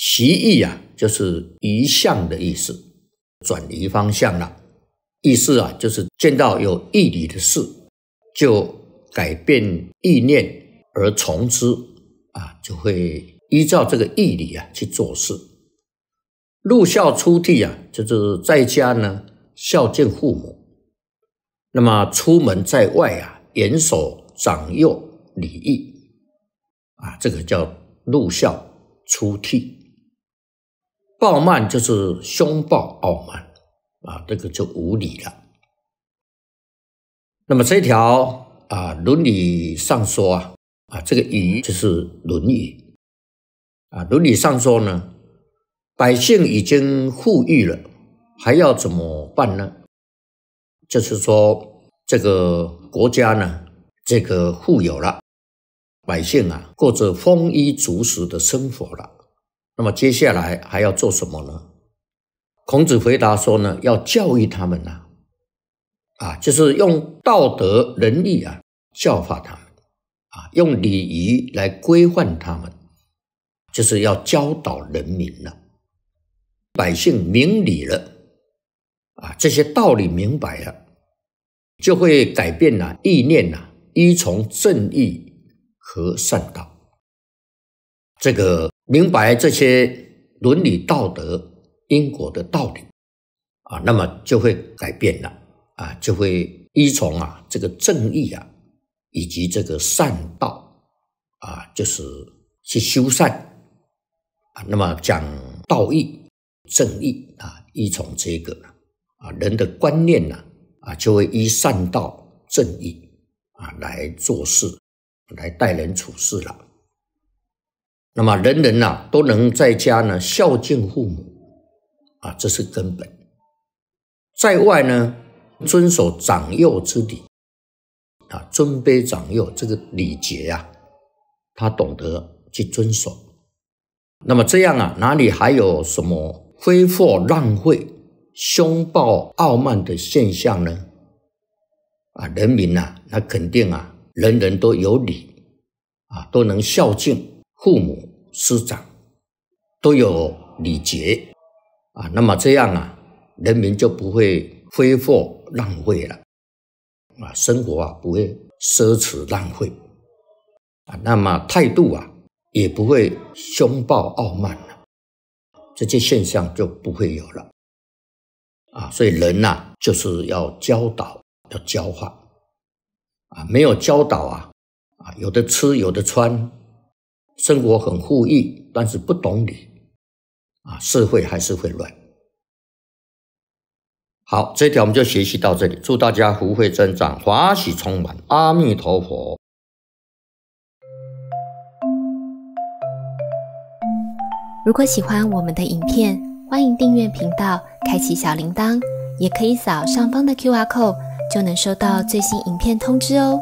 习义啊，就是移向的意思，转移方向了。意思啊，就是见到有义理的事，就改变意念而从之啊，就会依照这个义理啊去做事。入孝出悌啊，就是在家呢孝敬父母，那么出门在外啊严守长幼礼义啊，这个叫入孝出悌。暴慢就是凶暴傲慢啊，这个就无礼了。那么这条伦理上说这个语就是论语伦理上说呢，百姓已经富裕了，还要怎么办呢？就是说这个国家呢，这个富有了，百姓过着丰衣足食的生活了，那么接下来还要做什么呢？孔子回答说呢，要教育他们就是用道德仁义教化他们用礼仪来规范他们，就是要教导人民了。百姓明理了这些道理明白了，就会改变意念依从正义和善道。这个明白这些伦理道德因果的道理那么就会改变了就会依从这个正义以及这个善道就是去修善那么讲道义正义依从这个人的观念就会依善道正义来做事，来待人处事了。那么人人都能在家呢孝敬父母这是根本。在外呢遵守长幼之礼尊卑长幼这个礼节他懂得去遵守。那么这样哪里还有什么挥霍浪费、凶暴傲慢的现象呢？人民那肯定人人都有礼都能孝敬父母师长，都有礼节那么这样人民就不会挥霍浪费了生活不会奢侈浪费那么态度也不会凶暴傲慢了，这些现象就不会有了所以人就是要教导，要教化没有教导有的吃有的穿，生活很富裕，但是不懂礼社会还是会乱。好，这一条我们就学习到这里，祝大家福慧增长，法喜充满，阿弥陀佛。 如果喜欢我们的影片，欢迎订阅频道，开启小铃铛，也可以扫上方的 QR code，就能收到最新影片通知哦。